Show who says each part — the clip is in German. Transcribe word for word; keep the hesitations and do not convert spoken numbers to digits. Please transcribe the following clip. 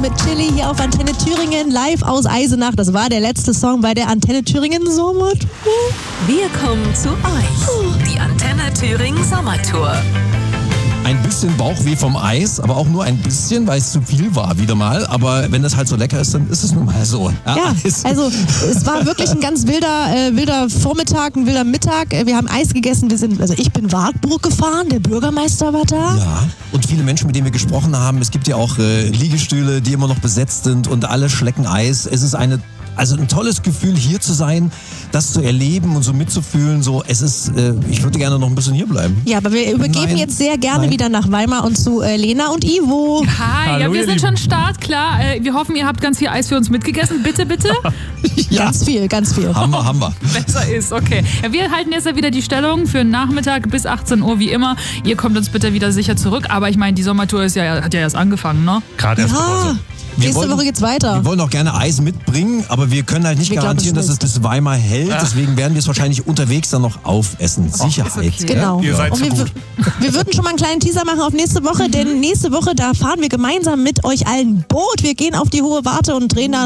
Speaker 1: mit Chili hier auf Antenne Thüringen, live aus Eisenach. Das war der letzte Song bei der Antenne Thüringen Sommertour.
Speaker 2: Wir kommen zu euch. Die Antenne Thüringen Sommertour.
Speaker 3: Ein bisschen Bauchweh vom Eis, aber auch nur ein bisschen, weil es zu viel war wieder mal. Aber wenn das halt so lecker ist, dann ist es nun mal so.
Speaker 1: Ja, ja, also es war wirklich ein ganz wilder, äh, wilder Vormittag, ein wilder Mittag. Wir haben Eis gegessen. Wir sind, also ich bin Wartburg gefahren, der Bürgermeister war da.
Speaker 3: Ja, und viele Menschen, mit denen wir gesprochen haben. Es gibt ja auch äh, Liegestühle, die immer noch besetzt sind und alle schlecken Eis. Es ist eine Also ein tolles Gefühl, hier zu sein, das zu erleben und so mitzufühlen. So, es ist, äh, ich würde gerne noch ein bisschen hier bleiben.
Speaker 1: Ja, aber wir übergeben Nein. jetzt sehr gerne Nein. wieder nach Weimar und zu äh, Lena und Ivo.
Speaker 4: Hi, Hallo, ja, wir sind schon startklar. Äh, wir hoffen, ihr habt ganz viel Eis für uns mitgegessen. Bitte, bitte.
Speaker 1: ja. Ganz viel, ganz viel.
Speaker 3: Haben wir, haben wir.
Speaker 4: Besser ist, okay. Ja, wir halten jetzt ja wieder die Stellung für den Nachmittag bis achtzehn Uhr, wie immer. Ihr kommt uns bitte wieder sicher zurück. Aber ich meine, die Sommertour ist ja, hat ja erst angefangen, ne?
Speaker 5: Gerade erst
Speaker 1: ja.
Speaker 3: Wir
Speaker 1: Nächste
Speaker 3: wollen,
Speaker 1: Woche geht's weiter.
Speaker 3: Wir wollen auch gerne Eis mitbringen, aber wir können halt nicht
Speaker 1: wir
Speaker 3: garantieren, dass es bis Weimar hält. Ja. Deswegen werden wir es wahrscheinlich unterwegs dann noch aufessen. Oh, Sicherheit.
Speaker 1: Okay. Genau.
Speaker 5: Ihr seid
Speaker 1: Und
Speaker 5: so
Speaker 1: wir,
Speaker 5: gut.
Speaker 1: wir würden schon mal einen kleinen Teaser machen auf nächste Woche, denn nächste Woche, da fahren wir gemeinsam mit euch allen Boot. Wir gehen auf die Hohe Warte und drehen da